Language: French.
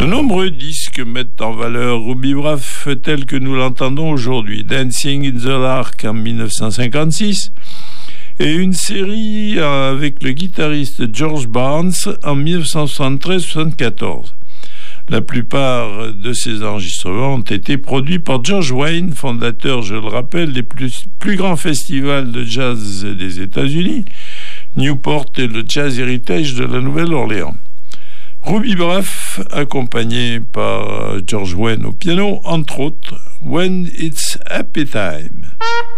De nombreux disques mettent en valeur Ruby Braff tel que nous l'entendons aujourd'hui. Dancing in the Dark en 1956 et une série avec le guitariste George Barnes en 1973-74. La plupart de ces enregistrements ont été produits par George Wayne, fondateur, je le rappelle, des plus grands festivals de jazz des États-Unis, Newport et le Jazz Heritage de la Nouvelle-Orléans. Ruby Braff, accompagné par George Wayne au piano, entre autres, When It's Happy Time.